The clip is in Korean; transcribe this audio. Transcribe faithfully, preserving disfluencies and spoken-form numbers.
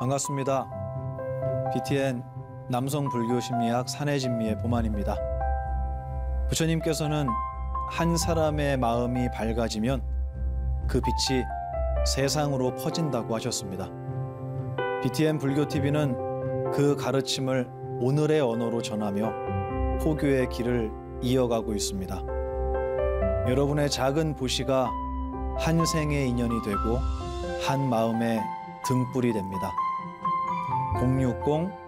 반갑습니다. 비티엔 남성 불교 심리학 산해진미의 보만입니다. 부처님께서는 한 사람의 마음이 밝아지면 그 빛이 세상으로 퍼진다고 하셨습니다. 비티엔 불교티비는 그 가르침을 오늘의 언어로 전하며 포교의 길을 이어가고 있습니다. 여러분의 작은 보시가 한 생의 인연이 되고 한 마음의 등불이 됩니다. 공육공